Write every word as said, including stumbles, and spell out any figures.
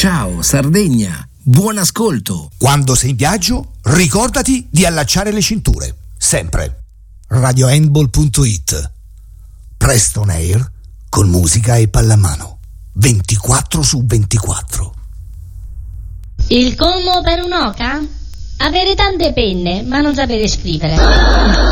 Ciao Sardegna, buon ascolto. Quando sei in viaggio, ricordati di allacciare le cinture, sempre. radio handball punto it. Preston Air con musica e pallamano, ventiquattro su ventiquattro. Il colmo per un'oca? Avere tante penne ma non sapere scrivere.